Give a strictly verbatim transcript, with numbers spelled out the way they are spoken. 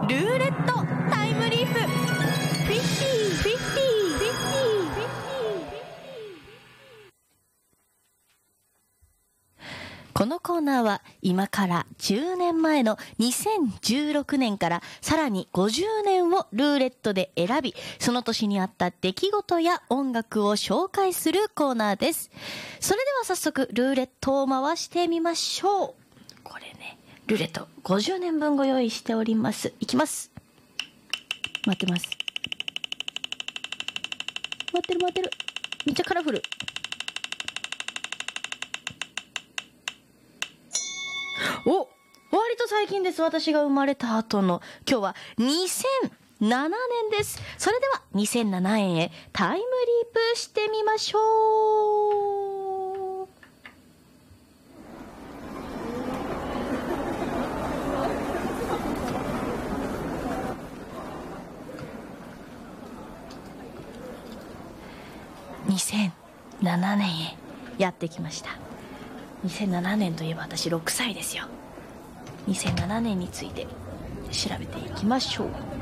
ルーレットタイムリープ。フィフティー、フィフティー、フィフティー、フィフティー、フィフティー。このコーナーは今からじゅうねんまえのにせんじゅうろくねんからさらにごじゅうねんをルーレットで選び、その年にあった出来事や音楽を紹介するコーナーです。それでは早速ルーレットを回してみましょう。これね、ルーレットごじゅうねんぶんご用意しております。いきます。待ってます。待ってる待ってる。めっちゃカラフル。お、割と最近です。私が生まれた後の今日はにせんななねんです。それではにせんななねんへタイムリープしてみましょう。にせんななねんへやってきました。にせんななねんといえば私ろくさいですよ。にせんななねんについて調べていきましょう。